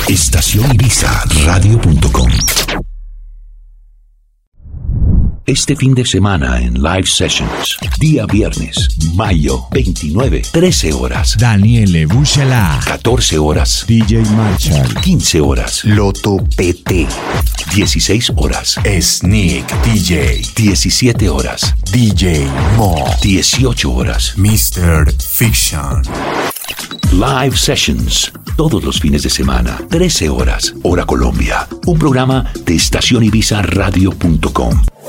Estación Ibiza Radio.com. Este fin de semana en Live Sessions, día viernes, mayo 29, 13 horas. Daniele Buchala. 14 horas. DJ Marshall. 15 horas. Loto PT. 16 horas. Sneak DJ. 17 horas. DJ Mo. 18 horas. Mr. Fiction. Live Sessions, todos los fines de semana, 13 horas, hora Colombia. Un programa de Estación Ibiza Radio.com.